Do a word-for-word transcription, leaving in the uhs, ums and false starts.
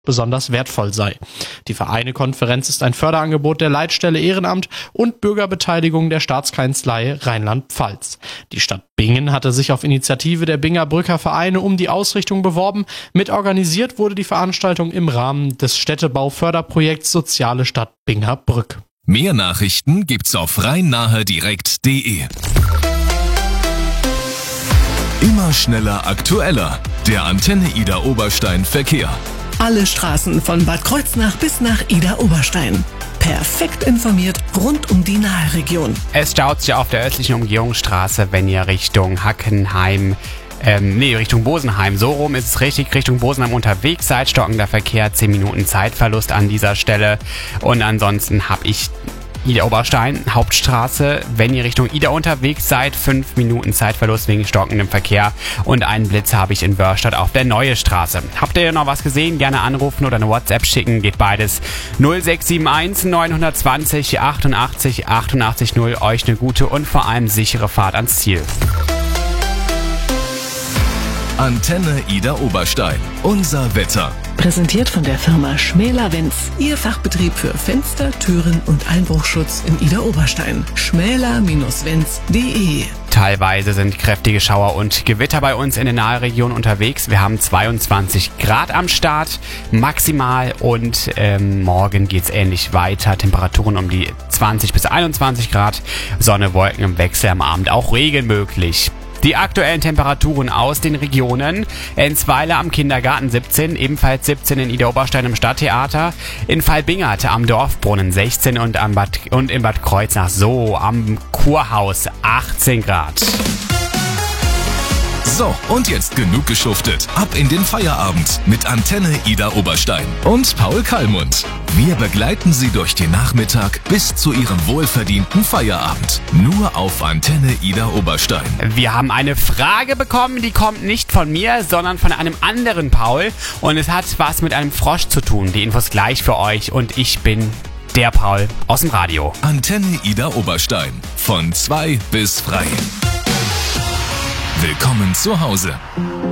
besonders wertvoll sei. Die Vereine-Konferenz ist ein Förderangebot der Leitstelle Ehrenamt und Bürgerbeteiligung der Staatskanzlei Rheinland-Pfalz. Die Stadt Bingen hatte sich auf Initiative der Binger Brücker Vereine um die Ausrichtung beworben. Mitorganisiert wurde die Veranstaltung im Rahmen des Städtebau-Förderprojekts Soziale Stadt Binger Brück. Mehr Nachrichten gibt's auf rhein-nahe-direkt punkt de. Immer schneller, aktueller. Der Antenne Ida Oberstein Verkehr. Alle Straßen von Bad Kreuznach bis nach Ida Oberstein. Perfekt informiert rund um die Nahe-Region. Es staut sich auf der östlichen Umgehungsstraße, wenn ihr Richtung Hackenheim, ähm, nee, Richtung Bosenheim, so rum ist es richtig, Richtung Bosenheim unterwegs seid. Stockender Verkehr, zehn Minuten Zeitverlust an dieser Stelle. Und ansonsten habe ich Ida Oberstein, Hauptstraße, wenn ihr Richtung Ida unterwegs seid, fünf Minuten Zeitverlust wegen stockendem Verkehr und einen Blitz habe ich in Wörstadt auf der Neue Straße. Habt ihr noch was gesehen? Gerne anrufen oder eine WhatsApp schicken, geht beides. null sechs sieben eins neun zwei null achtundachtzig achtundachtzig null. Euch eine gute und vor allem sichere Fahrt ans Ziel. Antenne Ida Oberstein. Unser Wetter. Präsentiert von der Firma Schmäler-Wenz. Ihr Fachbetrieb für Fenster, Türen und Einbruchschutz in Ida Oberstein. schmäler Wenz punkt de. Teilweise sind kräftige Schauer und Gewitter bei uns in der Nahregion unterwegs. Wir haben zweiundzwanzig Grad am Start, maximal, und ähm, morgen geht's ähnlich weiter. Temperaturen um die zwanzig bis einundzwanzig Grad, Sonne, Wolken im Wechsel, am Abend auch Regen möglich. Die aktuellen Temperaturen aus den Regionen: Enzweiler am Kindergarten siebzehn, ebenfalls siebzehn in Ida Oberstein im Stadttheater, in Vallbingert am Dorfbrunnen sechzehn und, am Bad, und in Bad Kreuznach so am Kurhaus achtzehn Grad. So, und jetzt genug geschuftet. Ab in den Feierabend mit Antenne Ida Oberstein und Paul Kallmund. Wir begleiten Sie durch den Nachmittag bis zu Ihrem wohlverdienten Feierabend. Nur auf Antenne Ida Oberstein. Wir haben eine Frage bekommen, die kommt nicht von mir, sondern von einem anderen Paul. Und es hat was mit einem Frosch zu tun. Die Infos gleich für euch, und ich bin der Paul aus dem Radio. Antenne Ida Oberstein. Von zwei bis frei. Willkommen zu Hause.